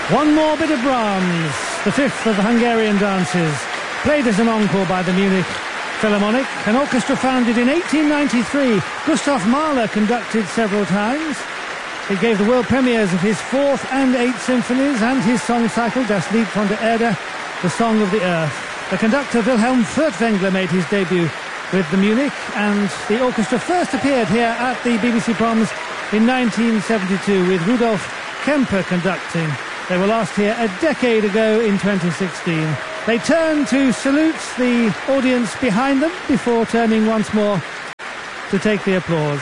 One more bit of Brahms, the fifth of the Hungarian dances, played as an encore by the Munich Philharmonic, an orchestra founded in 1893. Gustav Mahler conducted several times. It gave the world premieres of his fourth and eighth symphonies and his song cycle, Das Lied von der Erde, the Song of the Earth. The conductor Wilhelm Furtwängler made his debut with the Munich, and the orchestra first appeared here at the BBC Proms in 1972 with Rudolf Kemper conducting. They were last here a decade ago in 2016. They turn to salute the audience behind them before turning once more to take the applause.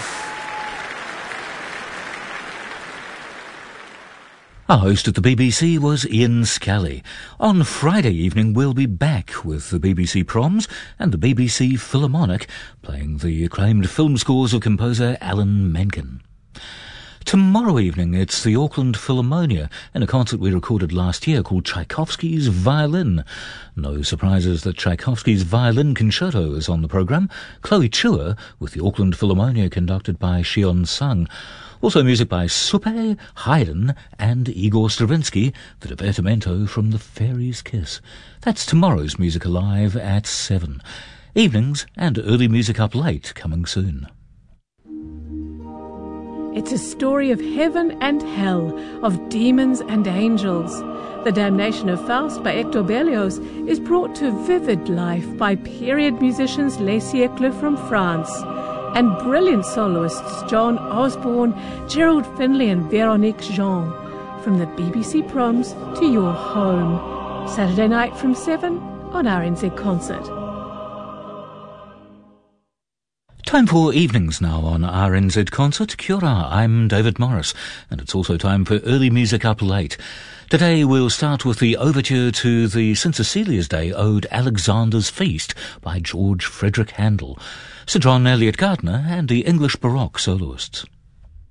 Our host at the BBC was Ian Scally. On Friday evening we'll be back with the BBC Proms and the BBC Philharmonic, playing the acclaimed film scores of composer Alan Menken. Tomorrow evening it's the Auckland Philharmonia in a concert we recorded last year called Tchaikovsky's Violin. No surprises that Tchaikovsky's Violin Concerto is on the programme. Chloe Chua with the Auckland Philharmonia conducted by Shion Sung. Also music by Supe, Haydn and Igor Stravinsky, the Divertimento from The Fairy's Kiss. That's tomorrow's Music Alive at 7. Evenings and early music up late coming soon. It's a story of heaven and hell, of demons and angels. The Damnation of Faust by Hector Berlioz is brought to vivid life by period musicians Les Siècles from France and brilliant soloists John Osborne, Gerald Finley and Véronique Jean. From the BBC Proms to your home. Saturday night from 7 on RNZ Concert. Time for evenings now on RNZ Concert. Kia ora, I'm David Morris, and it's also time for early music up late. Today we'll start with the overture to the St. Cecilia's Day ode Alexander's Feast by George Frederick Handel, Sir John Eliot Gardiner and the English Baroque soloists.